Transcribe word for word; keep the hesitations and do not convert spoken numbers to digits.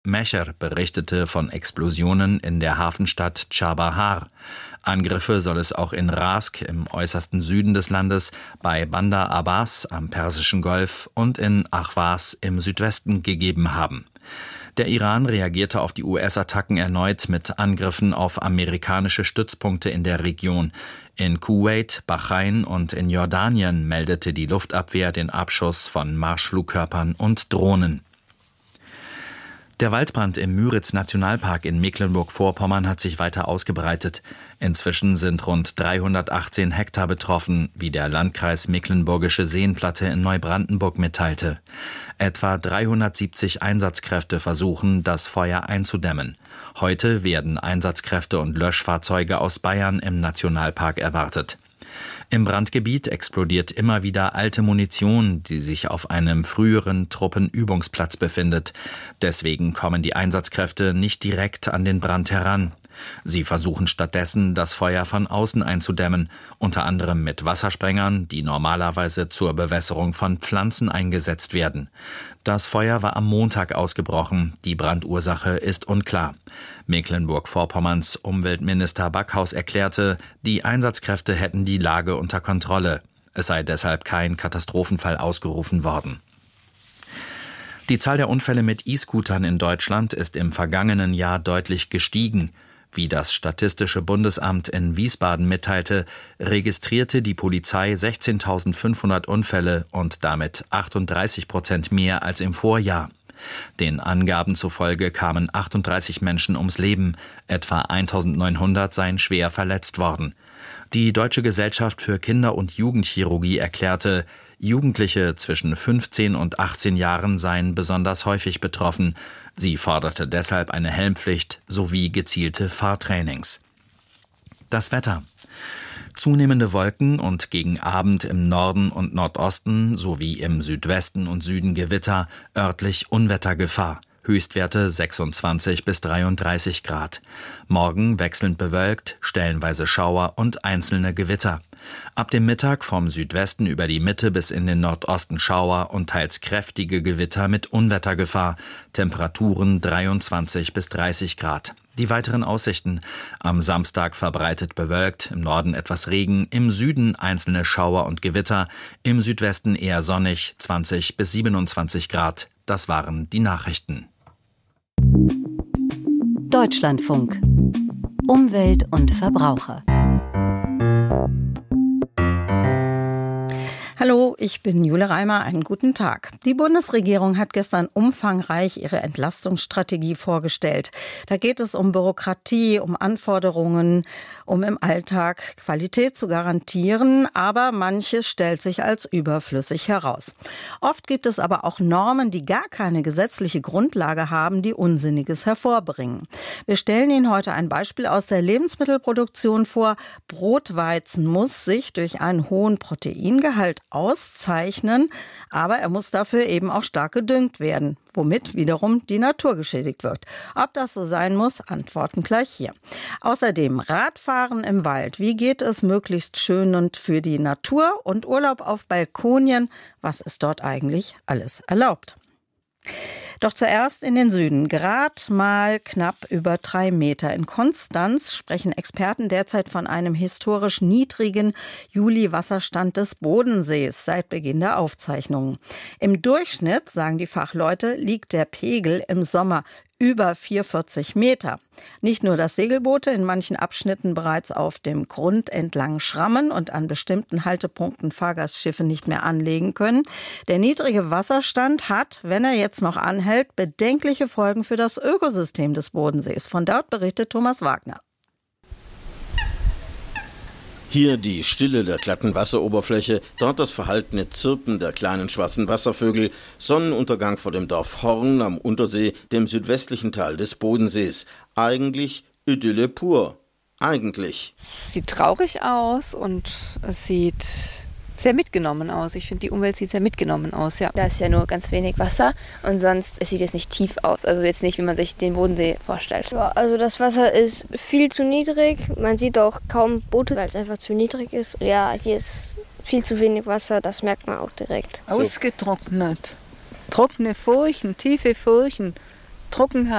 Mecher berichtete von Explosionen in der Hafenstadt Chabahar. Angriffe soll es auch in Rask im äußersten Süden des Landes, bei Bandar Abbas am Persischen Golf und in Ahvaz im Südwesten gegeben haben. Der Iran reagierte auf die U S-Attacken erneut mit Angriffen auf amerikanische Stützpunkte in der Region. In Kuwait, Bahrain und in Jordanien meldete die Luftabwehr den Abschuss von Marschflugkörpern und Drohnen. Der Waldbrand im Müritz-Nationalpark in Mecklenburg-Vorpommern hat sich weiter ausgebreitet. Inzwischen sind rund dreihundertachtzehn Hektar betroffen, wie der Landkreis Mecklenburgische Seenplatte in Neubrandenburg mitteilte. Etwa dreihundertsiebzig Einsatzkräfte versuchen, das Feuer einzudämmen. Heute werden Einsatzkräfte und Löschfahrzeuge aus Bayern im Nationalpark erwartet. Im Brandgebiet explodiert immer wieder alte Munition, die sich auf einem früheren Truppenübungsplatz befindet. Deswegen kommen die Einsatzkräfte nicht direkt an den Brand heran. Sie versuchen stattdessen, das Feuer von außen einzudämmen, unter anderem mit Wassersprengern, die normalerweise zur Bewässerung von Pflanzen eingesetzt werden. Das Feuer war am Montag ausgebrochen, die Brandursache ist unklar. Mecklenburg-Vorpommerns Umweltminister Backhaus erklärte, die Einsatzkräfte hätten die Lage unter Kontrolle. Es sei deshalb kein Katastrophenfall ausgerufen worden. Die Zahl der Unfälle mit E-Scootern in Deutschland ist im vergangenen Jahr deutlich gestiegen. Wie das Statistische Bundesamt in Wiesbaden mitteilte, registrierte die Polizei sechzehntausendfünfhundert Unfälle und damit achtunddreißig Prozent mehr als im Vorjahr. Den Angaben zufolge kamen achtunddreißig Menschen ums Leben, etwa eintausendneunhundert seien schwer verletzt worden. Die Deutsche Gesellschaft für Kinder- und Jugendchirurgie erklärte, Jugendliche zwischen fünfzehn und achtzehn Jahren seien besonders häufig betroffen. Sie forderte deshalb eine Helmpflicht sowie gezielte Fahrtrainings. Das Wetter. Zunehmende Wolken und gegen Abend im Norden und Nordosten sowie im Südwesten und Süden Gewitter, örtlich Unwettergefahr. Höchstwerte sechsundzwanzig bis dreiunddreißig Grad. Morgen wechselnd bewölkt, stellenweise Schauer und einzelne Gewitter. Ab dem Mittag vom Südwesten über die Mitte bis in den Nordosten Schauer und teils kräftige Gewitter mit Unwettergefahr. Temperaturen dreiundzwanzig bis dreißig Grad. Die weiteren Aussichten: Am Samstag verbreitet bewölkt, im Norden etwas Regen, im Süden einzelne Schauer und Gewitter, im Südwesten eher sonnig, zwanzig bis siebenundzwanzig Grad. Das waren die Nachrichten. Deutschlandfunk. Umwelt und Verbraucher. Hallo, ich bin Jule Reimer. Einen guten Tag. Die Bundesregierung hat gestern umfangreich ihre Entlastungsstrategie vorgestellt. Da geht es um Bürokratie, um Anforderungen, um im Alltag Qualität zu garantieren. Aber manches stellt sich als überflüssig heraus. Oft gibt es aber auch Normen, die gar keine gesetzliche Grundlage haben, die Unsinniges hervorbringen. Wir stellen Ihnen heute ein Beispiel aus der Lebensmittelproduktion vor. Brotweizen muss sich durch einen hohen Proteingehalt auszeichnen, aber er muss dafür eben auch stark gedüngt werden, womit wiederum die Natur geschädigt wird. Ob das so sein muss, antworten gleich hier. Außerdem Radfahren im Wald. Wie geht es möglichst schonend für die Natur? Und Urlaub auf Balkonien. Was ist dort eigentlich alles erlaubt? Doch zuerst in den Süden. Grad mal knapp über drei Meter. In Konstanz sprechen Experten derzeit von einem historisch niedrigen Juli-Wasserstand des Bodensees seit Beginn der Aufzeichnungen. Im Durchschnitt, sagen die Fachleute, liegt der Pegel im Sommer über vierundvierzig Meter. Nicht nur, dass Segelboote in manchen Abschnitten bereits auf dem Grund entlang schrammen und an bestimmten Haltepunkten Fahrgastschiffe nicht mehr anlegen können. Der niedrige Wasserstand hat, wenn er jetzt noch anhält, bedenkliche Folgen für das Ökosystem des Bodensees. Von dort berichtet Thomas Wagner. Hier die Stille der glatten Wasseroberfläche, dort das verhaltene Zirpen der kleinen schwarzen Wasservögel, Sonnenuntergang vor dem Dorf Horn am Untersee, dem südwestlichen Teil des Bodensees. Eigentlich Idylle pur. Eigentlich. Es sieht traurig aus und es sieht sehr mitgenommen aus. Ich finde, die Umwelt sieht sehr mitgenommen aus, ja. Da ist ja nur ganz wenig Wasser und sonst, es sieht jetzt nicht tief aus. Also jetzt nicht, wie man sich den Bodensee vorstellt. Ja, also das Wasser ist viel zu niedrig. Man sieht auch kaum Boote, weil es einfach zu niedrig ist. Ja, hier ist viel zu wenig Wasser, das merkt man auch direkt. Ausgetrocknet. Trockene Furchen, tiefe Furchen. Trockenheit.